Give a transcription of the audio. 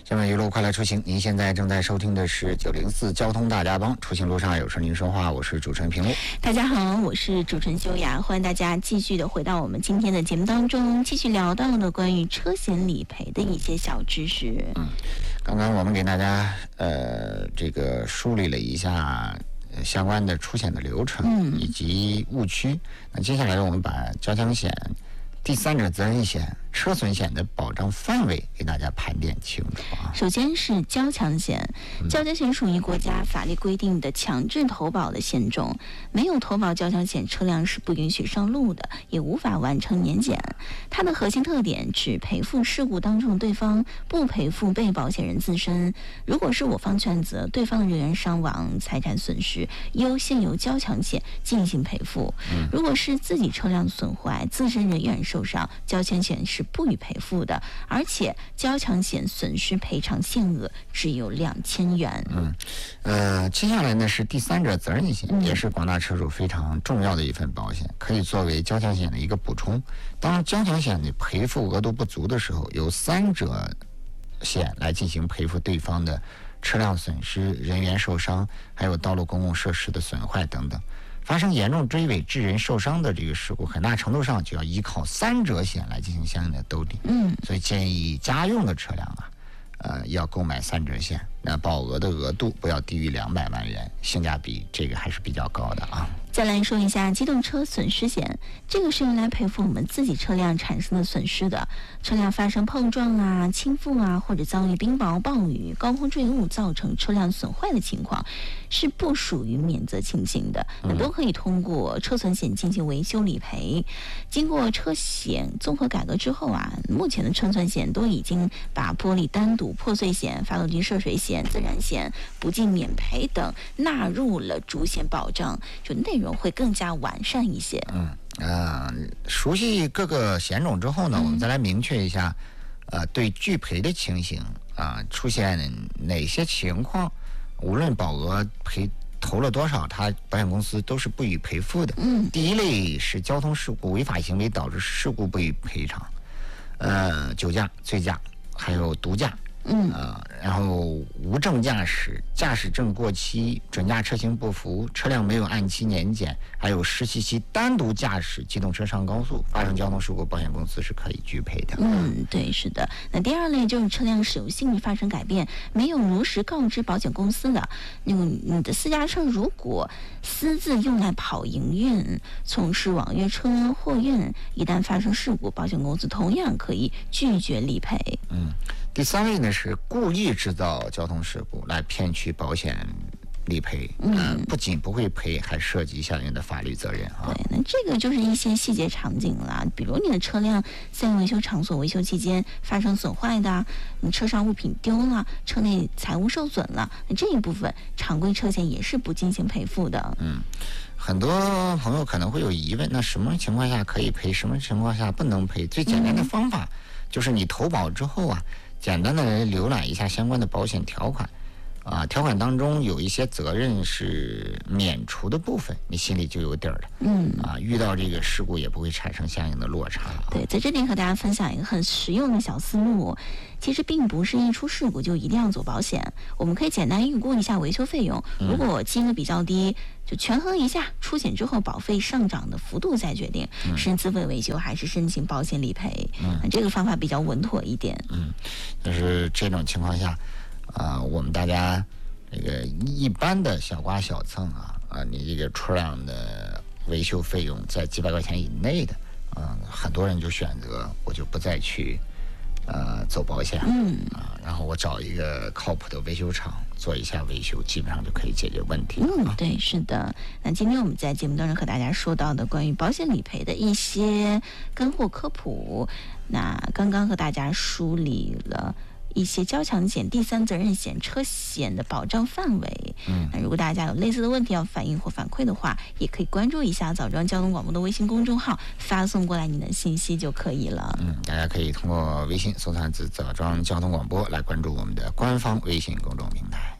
下面一路快来出行，您现在正在收听的是904交通大家帮，出行路上有事您说话，我是主持人平路。 大家好，我是主持人修雅，欢迎大家继续的回到我们今天的节目当中，继续聊到了关于车险理赔的一些小知识。 刚刚我们给大家这个梳理了一下相关的出险的流程以及误区。那接下来我们把交强险、第三者责任险、车损险的保障范围给大家盘点清楚啊。 首先是交强险，交强险属于国家法律规定的强制投保的险种，没有投保交强险，车辆是不允许上路的，也无法完成年检。它的核心特点只赔付事故当中的对方，不赔付被保险人自身。如果是我方全责，对方的人员伤亡、财产损失，优先由交强险进行赔付。如果是自己车辆损坏，自身人员受伤，交强险是不予赔付的，而且交强险损失赔偿限额只有2000元。 接下来呢是第三者责任险，也是广大车主非常重要的一份保险，可以作为交强险的一个补充。当交强险的赔付额度不足的时候，由三者险来进行赔付对方的车辆损失、人员受伤，还有道路公共设施的损坏等等。发生严重追尾致人受伤的这个事故，很大程度上就要依靠三者险来进行相应的兜底。所以建议家用的车辆要购买三者险，那保额的额度不要低于200万元，性价比这个还是比较高的啊。 再来说一下机动车损失险，这个是用来赔付我们自己车辆产生的损失的。车辆发生碰撞啊、倾覆啊，或者遭遇冰雹、暴雨、高空坠物造成车辆损坏的情况，是不属于免责情形的，那都可以通过车损险进行维修理赔。经过车险综合改革之后目前的车损险都已经把玻璃单独破碎险、发动机涉水险、自燃险、不计免赔等纳入了主险保障，就内容会更加完善一些。 熟悉各个险种之后呢，我们再来明确一下，对拒赔的情形出现哪些情况，无论保额投了多少，它保险公司都是不予赔付的。第一类是交通事故违法行为导致事故不予赔偿，酒驾、醉驾，还有毒驾。然后无证驾驶、驾驶证过期、准驾车型不符、车辆没有按期年检，还有实习期单独驾驶机动车上高速，发生交通事故，保险公司是可以拒赔的。 对，是的。那第二类就是车辆使用性质发生改变，没有如实告知保险公司的，你的私家车如果私自用来跑营运、从事网约车货运，一旦发生事故，保险公司同样可以拒绝理赔。 第三类呢是故意制造交通事故来骗取保险理赔，不仅不会赔，还涉及相应的法律责任啊。 对，那这个就是一些细节场景啦，比如你的车辆在维修场所维修期间发生损坏的，你车上物品丢了，车内财物受损了，那这一部分常规车险也是不进行赔付的。 很多朋友可能会有疑问，那什么情况下可以赔，什么情况下不能赔？最简单的方法就是你投保之后简单的浏览一下相关的保险条款，条款当中有一些责任是免除的部分，你心里就有底儿了。遇到这个事故也不会产生相应的落差。 对，在这里和大家分享一个很实用的小思路，其实并不是一出事故就一定要走保险，我们可以简单预估一下维修费用，如果金额比较低，就权衡一下出险之后保费上涨的幅度再决定是自费维修还是申请保险理赔。这个方法比较稳妥一点。 就是这种情况下我们大家这个一般的小刮小蹭你这个车辆的维修费用在几百块钱以内的很多人就选择我就不再去走保险然后我找一个靠谱的维修厂做一下维修，基本上就可以解决问题。 对，是的。那今天我们在节目当中和大家说到的关于保险理赔的一些干货科普，那刚刚和大家梳理了一些交强险、第三责任险、车险的保障范围。那如果大家有类似的问题要反映或反馈的话，也可以关注一下枣庄交通广播的微信公众号，发送过来你的信息就可以了。 大家可以通过微信搜索字枣庄交通广播来关注我们的官方微信公众平台。